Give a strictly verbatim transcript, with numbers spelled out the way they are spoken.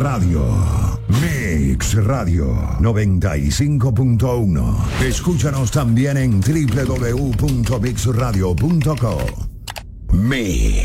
Radio. Mix Radio noventa y cinco punto uno. Escúchanos también en doble u doble u doble u punto mix radio punto com. Mix.